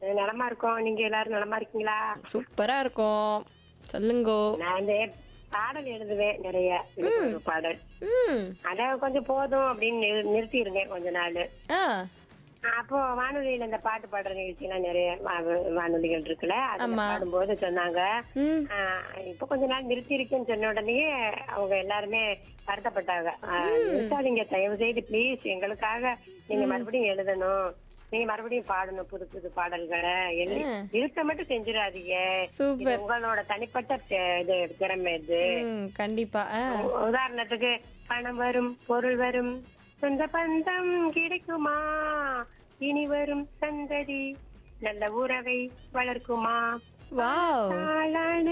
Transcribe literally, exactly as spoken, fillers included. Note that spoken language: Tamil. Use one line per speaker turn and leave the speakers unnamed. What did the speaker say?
நலமா இருக்கோம். நீங்க எல்லாரும் நலமா இருக்கீங்களா?
சூப்பரா இருக்கும். சொல்லுங்கோ.
நான் வந்து பாடல் எழுதுவேன் நிறைய. எனக்கு
ம்.
ஒரு பாடல்.
ம்.
அத கொஞ்சம் போதும் அப்படின்னு நிறு நிறுத்தி இருந்தேன் கொஞ்ச நாள்.
ஆ.
அப்போ வானொலியில இந்த பாட்டு பாடுற நிகழ்ச்சியெல்லாம் நிறைய வா- வானொலிகள் இருக்குல்ல, அதுல
ஆமா.
பாடும்போது சொன்னாங்க.
ம்.
ஆஹ் இப்ப கொஞ்ச நாள் நிறுத்தி இருக்குன்னு சொன்ன உடனே அவங்க எல்லாருமே வருத்தப்பட்டாங்க. ஆஹ் நிறுத்தாதீங்க தயவு செய்து ப்ளீஸ், எங்களுக்காக நீங்க மறுபடியும் எழுதணும், நீங்க மறுபடியும் பாடணும் புது புது பாடல்களை எழுதி
ஆ.
நிறுத்த மட்டும் செஞ்சிடாதீங்க. இது
சூப்பர்.
உங்களோட தனிப்பட்ட தெ- இது திறமை இது.
ம். கண்டிப்பா. ஆ.
உ- உதாரணத்துக்கு பணம் வரும் பொருள் வரும் சொந்த பந்தம் கிடைக்குமா, இனி வரும் சந்ததி நல்ல உறவை வளர்க்குமா,
வாவ்.
தாளான